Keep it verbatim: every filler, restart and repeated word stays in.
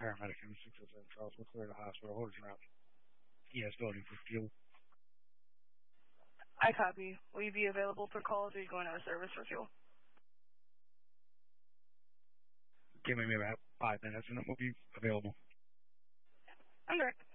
paramedic in six oh seven Charles. We'll clear the hospital. Hold your route. Yes, voting for fuel. I copy. Will you be available for calls or are you going out of service for fuel? Give me about five minutes and it will be available. I'm direct.